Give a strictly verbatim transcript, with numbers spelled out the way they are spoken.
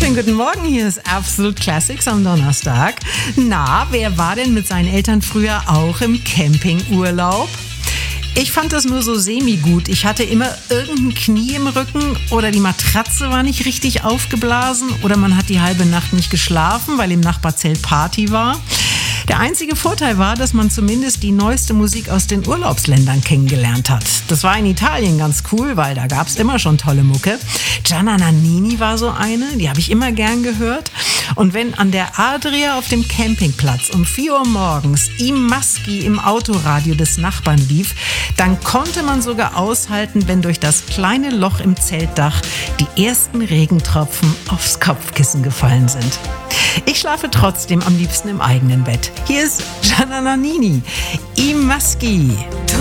Schönen guten Morgen, hier ist Absolute Classics am Donnerstag. Na, wer war denn mit seinen Eltern früher auch im Campingurlaub? Ich fand das nur so semi-gut. Ich hatte immer irgendein Knie im Rücken oder die Matratze war nicht richtig aufgeblasen oder man hat die halbe Nacht nicht geschlafen, weil im Nachbarzelt Party war. Der einzige Vorteil war, dass man zumindest die neueste Musik aus den Urlaubsländern kennengelernt hat. Das war in Italien ganz cool, weil da gab's immer schon tolle Mucke. Gianna Nannini war so eine, die habe ich immer gern gehört. Und wenn an der Adria auf dem Campingplatz um vier Uhr morgens I Maschi im Autoradio des Nachbarn lief, dann konnte man sogar aushalten, wenn durch das kleine Loch im Zeltdach die ersten Regentropfen aufs Kopfkissen gefallen sind. Ich schlafe trotzdem am liebsten im eigenen Bett. Hier ist Gianna Nannini, I Maschi.